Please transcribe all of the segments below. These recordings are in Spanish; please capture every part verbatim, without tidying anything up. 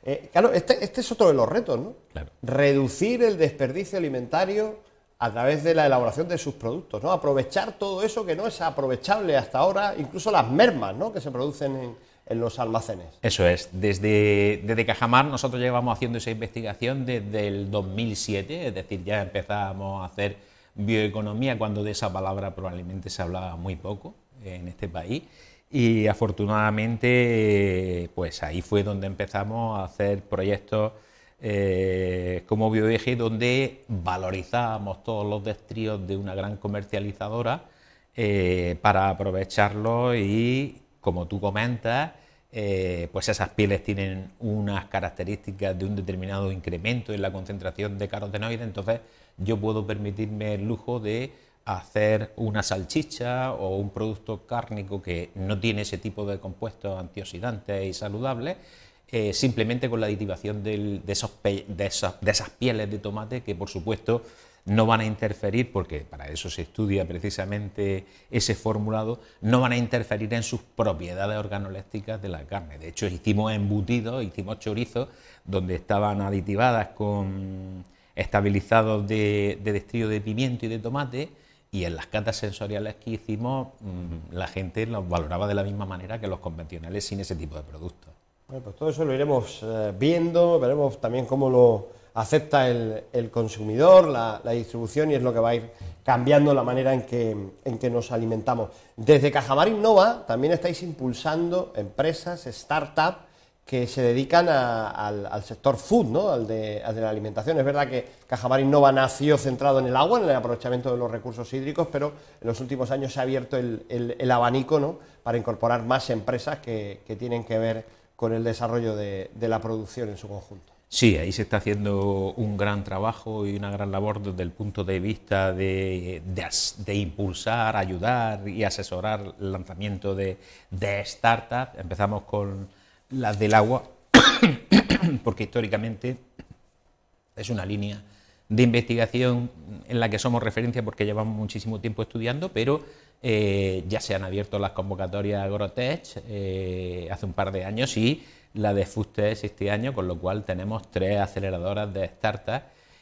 Eh, claro, este, este es otro de los retos, ¿no? Claro. Reducir el desperdicio alimentario a través de la elaboración de sus productos, ¿no? Aprovechar todo eso que no es aprovechable hasta ahora, incluso las mermas, ¿no?, que se producen en, en los almacenes. Eso es. Desde, desde Cajamar nosotros llevamos haciendo esa investigación desde el dos mil siete, es decir, ya empezamos a hacer bioeconomía cuando de esa palabra probablemente se hablaba muy poco en este país. Y afortunadamente, pues ahí fue donde empezamos a hacer proyectos eh, como BioEje, donde valorizábamos todos los destríos de una gran comercializadora eh, para aprovecharlos y, como tú comentas, eh, pues esas pieles tienen unas características de un determinado incremento en la concentración de carotenoides, entonces yo puedo permitirme el lujo de hacer una salchicha o un producto cárnico que no tiene ese tipo de compuestos antioxidantes y saludables, eh, simplemente con la aditivación del, de, esos pe de, esas, de esas pieles de tomate que, por supuesto, no van a interferir, porque para eso se estudia precisamente ese formulado, no van a interferir en sus propiedades organolépticas de la carne. De hecho, hicimos embutidos, hicimos chorizos, donde estaban aditivadas con estabilizados de, de destrío de pimiento y de tomate, y en las catas sensoriales que hicimos, mmm, la gente los valoraba de la misma manera que los convencionales sin ese tipo de productos. Bueno, pues todo eso lo iremos eh, viendo, veremos también cómo lo acepta el, el consumidor, la, la distribución, y es lo que va a ir cambiando la manera en que, en que nos alimentamos. Desde Cajamar Innova también estáis impulsando empresas, startups, que se dedican a, al, al sector food, ¿no?, al de, al de la alimentación. Es verdad que Cajamar Innova nació centrado en el agua, en el aprovechamiento de los recursos hídricos, pero en los últimos años se ha abierto el, el, el abanico, ¿no?, para incorporar más empresas que, que tienen que ver con el desarrollo de, de la producción en su conjunto. Sí, ahí se está haciendo un gran trabajo y una gran labor desde el punto de vista de, de, de impulsar, ayudar y asesorar el lanzamiento de, de startups. Empezamos con las del agua, porque históricamente es una línea de investigación en la que somos referencia porque llevamos muchísimo tiempo estudiando, pero eh, ya se han abierto las convocatorias Agrotech eh, hace un par de años y la de Foodtech este año, con lo cual tenemos tres aceleradoras de startups,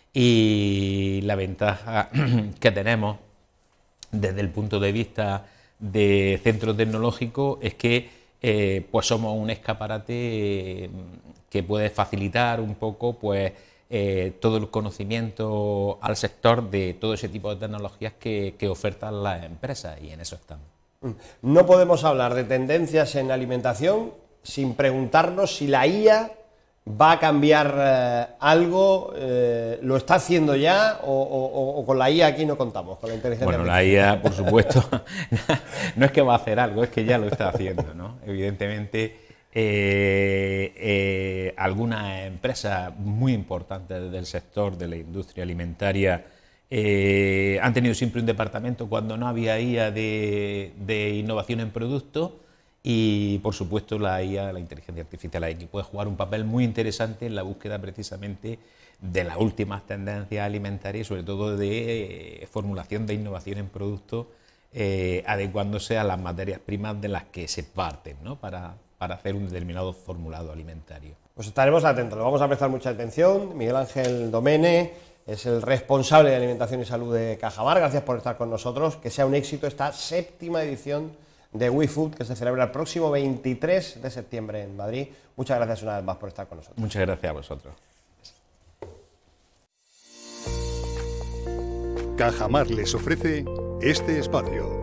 y la ventaja que tenemos desde el punto de vista de centro tecnológico es que Eh, pues somos un escaparate eh, que puede facilitar un poco pues eh, todo el conocimiento al sector de todo ese tipo de tecnologías que, que ofertan las empresas, y en eso estamos. No podemos hablar de tendencias en alimentación sin preguntarnos si la I A va a cambiar eh, algo, eh, lo está haciendo ya, o, o, o con la I A aquí no contamos, con la inteligencia bueno, artificial. La I A, por supuesto, no es que va a hacer algo, es que ya lo está haciendo, ¿no? Evidentemente, eh, eh, algunas empresas muy importantes del sector de la industria alimentaria eh, han tenido siempre un departamento cuando no había I A de, de innovación en productos. Y, por supuesto, la I A, la inteligencia artificial, aquí puede jugar un papel muy interesante en la búsqueda precisamente de las últimas tendencias alimentarias y, sobre todo, de eh, formulación de innovación en productos, eh, adecuándose a las materias primas de las que se parten, ¿no?, para, para hacer un determinado formulado alimentario. Pues estaremos atentos, le vamos a prestar mucha atención. Miguel Ángel Domene es el responsable de Alimentación y Salud de Cajamar. Gracias por estar con nosotros. Que sea un éxito esta séptima edición de WeFood, que se celebra el próximo veintitrés de septiembre en Madrid. Muchas gracias una vez más por estar con nosotros. Muchas gracias a vosotros. Cajamar les ofrece este espacio.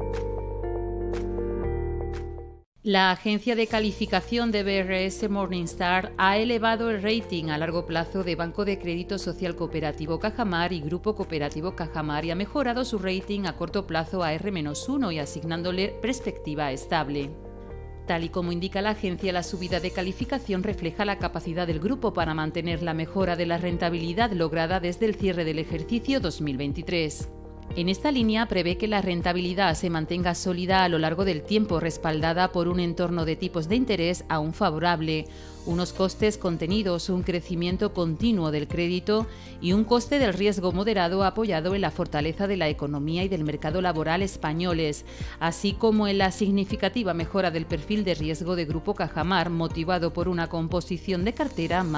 La agencia de calificación de B R S Morningstar ha elevado el rating a largo plazo de Banco de Crédito Social Cooperativo Cajamar y Grupo Cooperativo Cajamar, y ha mejorado su rating a corto plazo a R menos uno y asignándole perspectiva estable. Tal y como indica la agencia, la subida de calificación refleja la capacidad del grupo para mantener la mejora de la rentabilidad lograda desde el cierre del ejercicio dos mil veintitrés. En esta línea prevé que la rentabilidad se mantenga sólida a lo largo del tiempo, respaldada por un entorno de tipos de interés aún favorable, unos costes contenidos, un crecimiento continuo del crédito y un coste del riesgo moderado apoyado en la fortaleza de la economía y del mercado laboral españoles, así como en la significativa mejora del perfil de riesgo de Grupo Cajamar, motivado por una composición de cartera más